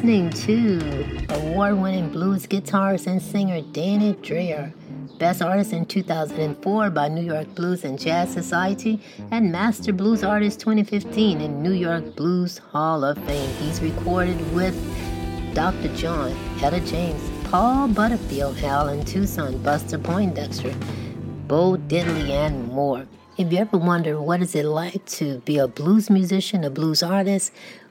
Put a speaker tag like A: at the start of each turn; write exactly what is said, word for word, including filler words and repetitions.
A: listening to award-winning blues guitarist and singer Danny Dreyer, Best Artist in two thousand four by New York Blues and Jazz Society, and Master Blues Artist twenty fifteen in New York Blues Hall of Fame. He's recorded with Doctor John, Etta James, Paul Butterfield, Hal Tucson, Buster Poindexter, Bo Diddley, and more. If you ever wonder what is it like to be a blues musician, a blues artist,